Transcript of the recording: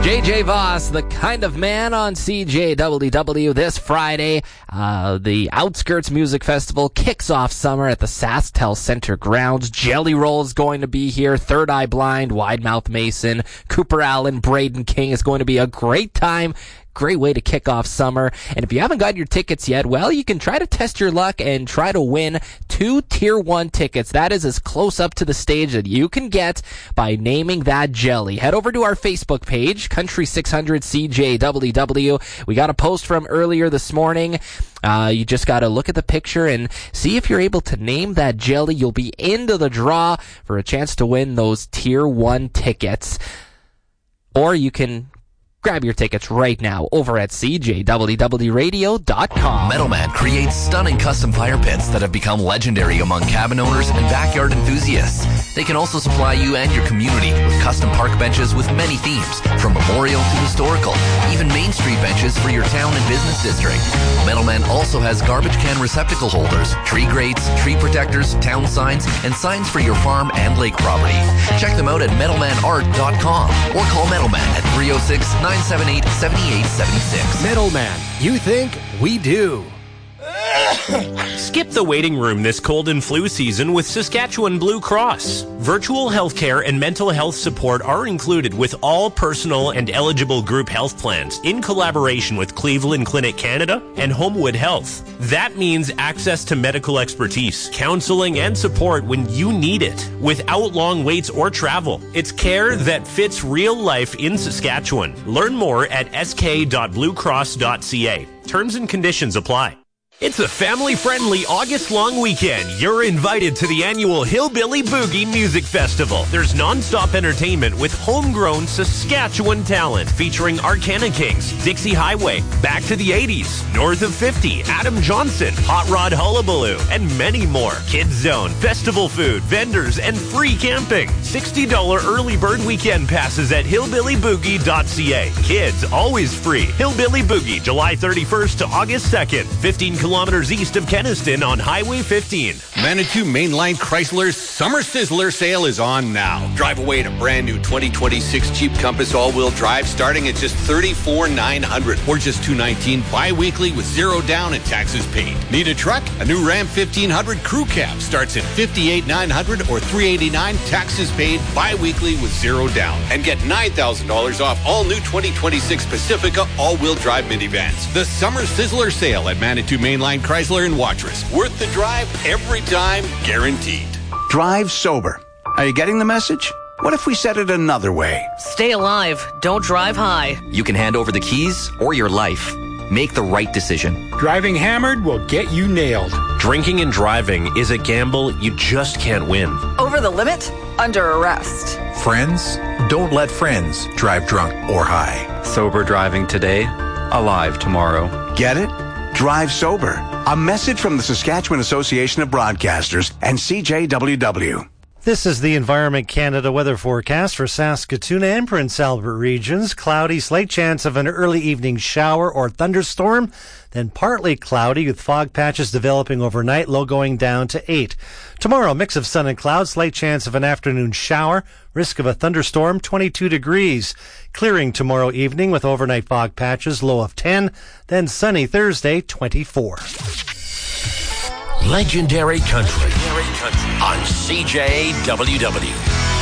JJ Voss, the kind of man on CJWW this Friday. The Outskirts Music Festival kicks off summer at the SaskTel Center grounds. Jelly Roll's going to be here. Third Eye Blind, Wide Mouth Mason, Cooper Allen, Braden King. Is going to be a great time. Great way to kick off summer. And if you haven't got your tickets yet, well, you can try to test your luck and try to win 2 Tier 1 tickets. That is as close up to the stage that you can get by naming that jelly. Head over to our Facebook page, Country 600 CJWW. We got a post from earlier this morning. You just got to look at the picture and see if you're able to name that jelly. You'll be into the draw for a chance to win those Tier 1 tickets. Or you can grab your tickets right now over at CJWWRadio.com. Metalman creates stunning custom fire pits that have become legendary among cabin owners and backyard enthusiasts. They can also supply you and your community with custom park benches with many themes, from memorial to historical, even Main Street benches for your town and business district. Metalman also has garbage can receptacle holders, tree grates, tree protectors, town signs, and signs for your farm and lake property. Check them out at metalmanart.com or call Metalman at 306-978-7876. Metalman, you think, we do. Skip the waiting room this cold and flu season with Saskatchewan Blue Cross. Virtual healthcare and mental health support are included with all personal and eligible group health plans in collaboration with Cleveland Clinic Canada and Homewood Health. That means access to medical expertise, counseling, and support when you need it, without long waits or travel. It's care that fits real life in Saskatchewan. Learn more at sk.bluecross.ca. Terms and conditions apply. It's a family-friendly August-long weekend. You're invited to the annual Hillbilly Boogie Music Festival. There's non-stop entertainment with homegrown Saskatchewan talent featuring Arcana Kings, Dixie Highway, Back to the 80s, North of 50, Adam Johnson, Hot Rod Hullabaloo, and many more. Kids Zone, festival food, vendors, and free camping. $60 early bird weekend passes at hillbillyboogie.ca. Kids always free. Hillbilly Boogie, July 31st to August 2nd, 15 kilometers east of Kenaston on Highway 15. Manitou Mainline Chrysler's Summer Sizzler sale is on now. Drive away in a brand new 2026 Jeep Compass all-wheel drive starting at just $34,900 or just $219 bi-weekly with zero down and taxes paid. Need a truck? A new Ram 1500 Crew Cab starts at $58,900 or $389 taxes paid bi-weekly with zero down. And get $9,000 off all new 2026 Pacifica all-wheel drive minivans. The Summer Sizzler sale at Manitou Mainline Chrysler in Watrous. Worth the drive every time, guaranteed. Drive sober. Are you getting the message? What if we said it another way? Stay alive. Don't drive high. You can hand over the keys or your life. Make the right decision. Driving hammered will get you nailed. Drinking and driving is a gamble you just can't win. Over the limit? Under arrest. Friends? Don't let friends drive drunk or high. Sober driving today, alive tomorrow. Get it? Drive sober. A message from the Saskatchewan Association of Broadcasters and CJWW. This is the Environment Canada weather forecast for Saskatoon and Prince Albert regions. Cloudy, slight chance of an early evening shower or thunderstorm, then partly cloudy with fog patches developing overnight, low going down to 8. Tomorrow, mix of sun and clouds, slight chance of an afternoon shower, risk of a thunderstorm, 22 degrees. Clearing tomorrow evening with overnight fog patches, low of 10, then sunny Thursday, 24. Legendary Country on CJWW.